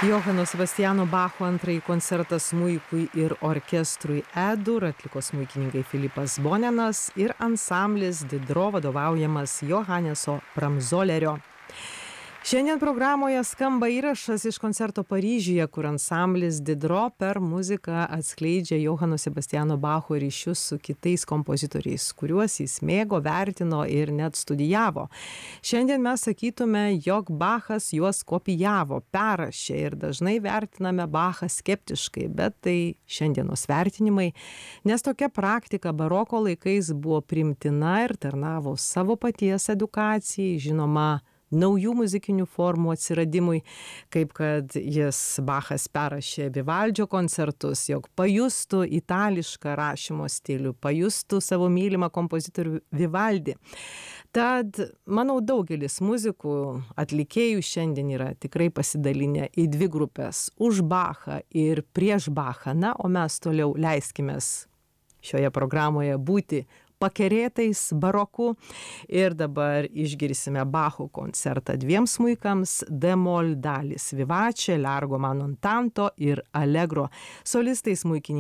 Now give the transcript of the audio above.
Johano Sebastiano Bacho antrąjį koncertą smuikui ir orkestrui E-dur atliko smuikininkai Filipas Bonenas ir ansamblis Didro vadovaujamas Johaneso Pramzolerio. Šiandien programoje skamba įrašas iš koncerto Paryžiuje, kur ansamblis Didro per muziką atskleidžia Johano Sebastiano Bacho ryšius su kitais kompozitoriais, kuriuos jis mėgo, vertino ir net studijavo. Šiandien mes sakytume, jog Bachas juos kopijavo, perrašė ir dažnai vertiname Bachą skeptiškai, bet tai šiandienos vertinimai, nes tokia praktika baroko laikais buvo priimtina ir tarnavo savo paties edukacijai, žinoma, naujų muzikinių formų atsiradimui, kaip kad Bachas perrašė Vivaldžio koncertus, jog pajustų itališką rašymo stilių, pajustų savo mylimą kompozitorių Vivaldį. Tad, manau, daugelis muzikų, atlikėjų šiandien yra tikrai pasidalinę į dvi grupės – už Bachą ir prieš Bachą. Na, o mes toliau leiskimės šioje programoje būti pakerėtais baroku ir dabar išgirsime Bacho koncertą dviem smuikams D-mol dalys Vivace, Largo man non tanto ir Allegro. Solistai smuikininkai